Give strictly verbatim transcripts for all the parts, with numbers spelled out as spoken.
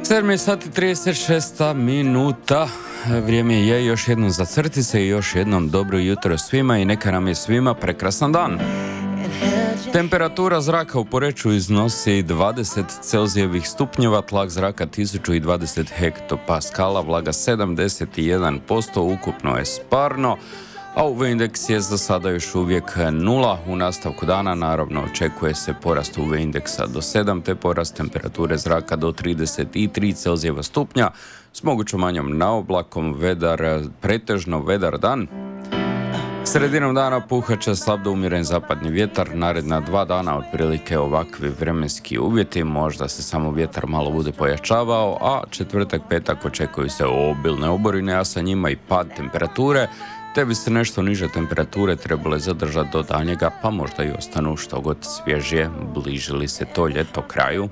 sedam sati trideset šest minuta, vrijeme je još jednom zacrti se i još jednom dobro jutro svima i neka nam je svima prekrasan dan. Temperatura zraka u Poreču iznosi dvadeset Celzijevih stupnjeva, tlak zraka tisuću dvadeset hektopaskala, vlaga sedamdeset jedan posto, ukupno je sparno, a U V indeks je za sada još uvijek nula. U nastavku dana naravno očekuje se porast U V indeksa do sedam te porast temperature zraka do trideset tri Celzijeva stupnja s mogućom manjom naoblakom, vedar, pretežno vedar dan. Sredinom dana puhat će slab do umjeren zapadni vjetar, naredna dva dana otprilike ovakvi vremenski uvjeti, možda se samo vjetar malo bude pojačavao, a četvrtak, petak očekuju se obilne oborine, a sa njima i pad temperature, te bi se nešto niže temperature trebale zadržati do daljnjega, pa možda i ostanu što god svježije, bliži li se to ljeto kraju.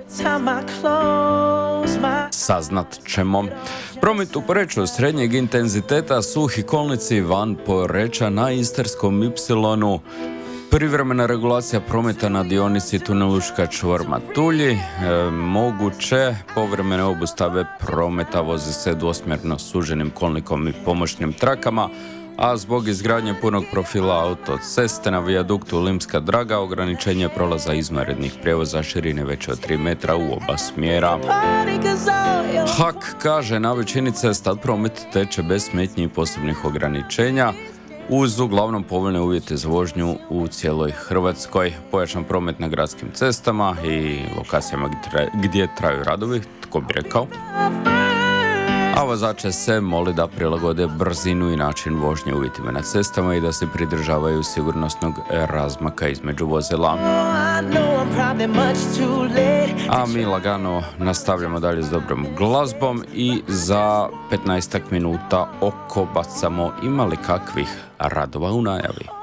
Saznat ćemo. Promet u Poreču srednjeg intenziteta, suhi kolnici van Poreča na Istarskom Y. Privremena regulacija prometa na dionici tunel Učka čvor Matulji. E, moguće povremene obustave prometa, vozi se dvosmjerno suženim kolnikom i pomoćnim trakama, a zbog izgradnje punog profila autoceste na vijaduktu Limska Draga ograničenje prolaza izvanrednih prijevoza širine veće od tri metra u oba smjera. H A K kaže na većini cesta promet teče bez smetnji i posebnih ograničenja uz uglavnom povoljne uvjete za vožnju u cijeloj Hrvatskoj. Pojačan promet na gradskim cestama i lokacijama gdje traju radovi, tko bi rekao. A vozače se moli da prilagode brzinu i način vožnje uvjetima na cestama i da se pridržavaju sigurnosnog razmaka između vozila. A mi lagano nastavljamo dalje s dobrom glazbom i za petnaestak minuta oko bacamo imali kakvih radova u najavi.